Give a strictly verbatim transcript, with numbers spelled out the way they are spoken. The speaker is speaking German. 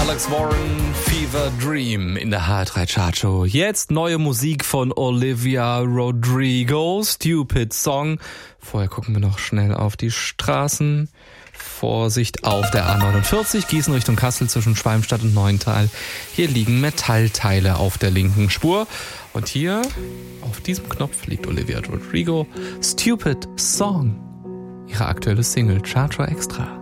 Alex Warren, Fever Dream in der H R drei Chartshow. Jetzt neue Musik von Olivia Rodrigo, Stupid Song. Vorher gucken wir noch schnell auf die Straßen. Vorsicht auf der A neunundvierzig, Gießen Richtung Kassel zwischen Schwalmstadt und Neuntal. Hier liegen Metallteile auf der linken Spur. Und hier auf diesem Knopf liegt Olivia Rodrigo, Stupid Song. Ihre aktuelle Single, Chartshow Extra.